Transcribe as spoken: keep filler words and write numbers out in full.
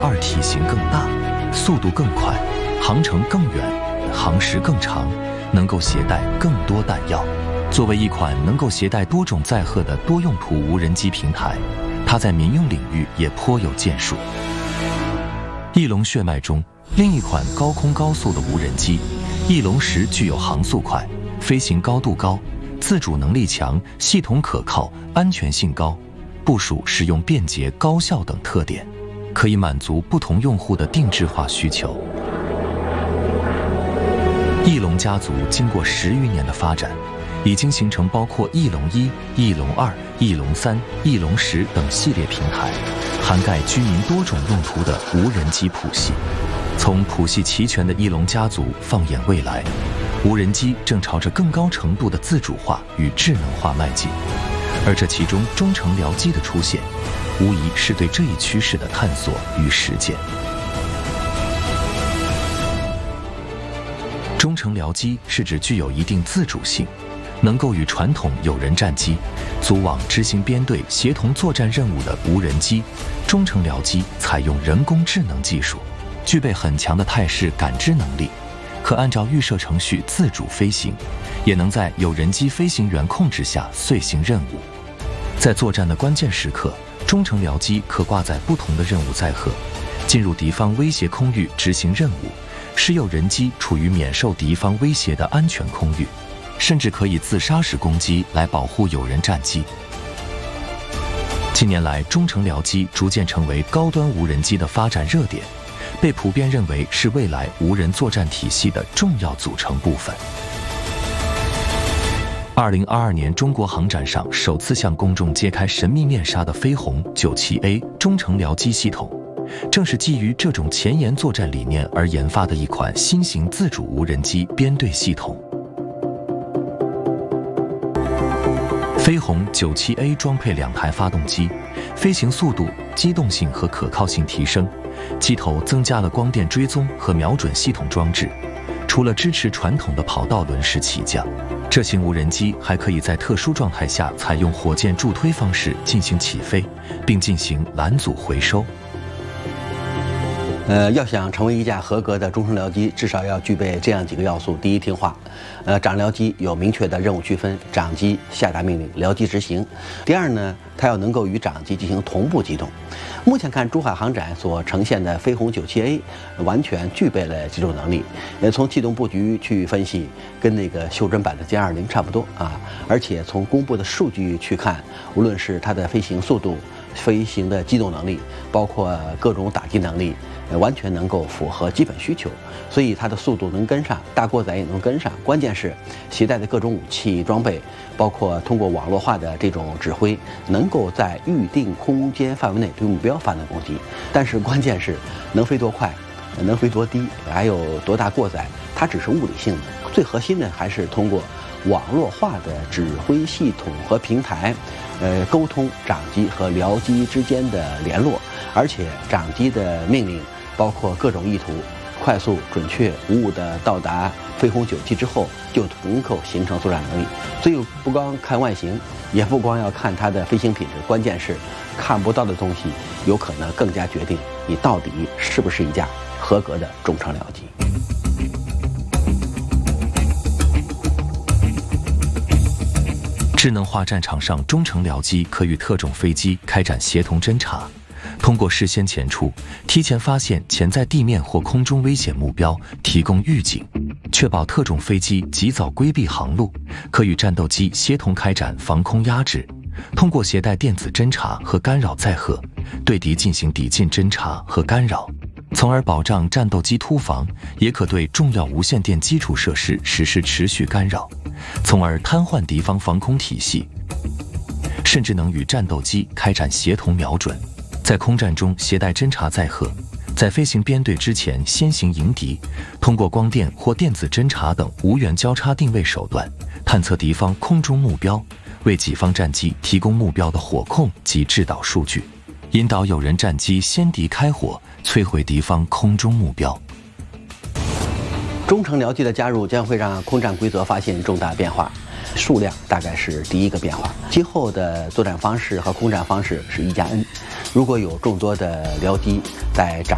二体型更大，速度更快，航程更远，航时更长，能够携带更多弹药。作为一款能够携带多种载荷的多用途无人机平台，它在民用领域也颇有建树。翼龙血脉中另一款高空高速的无人机翼龙十具有航速快、飞行高度高、自主能力强、系统可靠、安全性高、部署使用便捷高效等特点，可以满足不同用户的定制化需求。翼龙家族经过十余年的发展，已经形成包括翼龙一、翼龙二、翼龙三、翼龙十等系列平台，涵盖居民多种用途的无人机谱系。从谱系齐全的翼龙家族放眼未来，无人机正朝着更高程度的自主化与智能化迈进，而这其中中程僚机的出现，无疑是对这一趋势的探索与实践。中程僚机是指具有一定自主性，能够与传统有人战机组网执行编队协同作战任务的无人机。中程僚机采用人工智能技术，具备很强的态势感知能力，可按照预设程序自主飞行，也能在有人机飞行员控制下遂行任务。在作战的关键时刻，中程僚机可挂载不同的任务载荷，进入敌方威胁空域执行任务，使有人机处于免受敌方威胁的安全空域，甚至可以自杀式攻击来保护有人战机。近年来，中程僚机逐渐成为高端无人机的发展热点，被普遍认为是未来无人作战体系的重要组成部分。二零二二年中国航展上首次向公众揭开神秘面纱的飞鸿 九七 A 中程僚机系统，正是基于这种前沿作战理念而研发的一款新型自主无人机编队系统。飞鸿 九七 A 装配两台发动机，飞行速度、机动性和可靠性提升，机头增加了光电追踪和瞄准系统装置。除了支持传统的跑道轮式起降，这型无人机还可以在特殊状态下采用火箭助推方式进行起飞，并进行拦阻回收。 呃，要想成为一架合格的中程僚机，至少要具备这样几个要素：第一，听话，呃，长僚机有明确的任务区分，长机下达命令，僚机执行；第二呢，它要能够与长机进行同步机动。目前看珠海航展所呈现的飞鸿 九七 A 完全具备了几种能力。呃，从气动布局去分析，跟那个袖珍版的歼二零差不多啊。而且从公布的数据去看，无论是它的飞行速度、飞行的机动能力，包括各种打击能力，完全能够符合基本需求，所以它的速度能跟上，大过载也能跟上。关键是携带的各种武器装备，包括通过网络化的这种指挥，能够在预定空间范围内对目标发动攻击。但是关键是能飞多快，能飞多低，还有多大过载，它只是物理性的。最核心的还是通过网络化的指挥系统和平台，呃，沟通长机和僚机之间的联络，而且长机的命令包括各种意图，快速、准确、无误地到达飞鸿九七之后，就能够形成作战能力。所以不光看外形，也不光要看它的飞行品质，关键是看不到的东西，有可能更加决定你到底是不是一架合格的中程僚机。 智能化战场上，中程僚机可与特种飞机开展协同侦察，通过事先前出，提前发现潜在地面或空中危险目标，提供预警，确保特种飞机及早规避航路，可与战斗机协同开展防空压制。通过携带电子侦察和干扰载荷，对敌进行抵近侦察和干扰，从而保障战斗机突防，也可对重要无线电基础设施实施持续干扰，从而瘫痪敌方防空体系，甚至能与战斗机开展协同瞄准。在空战中携带侦察载荷，在飞行编队之前先行迎敌，通过光电或电子侦察等无源交叉定位手段，探测敌方空中目标，为己方战机提供目标的火控及制导数据，引导有人战机先敌开火，摧毁敌方空中目标。 中程僚机的加入将会让空战规则发现重大变化。数量大概是第一个变化，今后的作战方式和空战方式是一加 N。如果有众多的僚机在长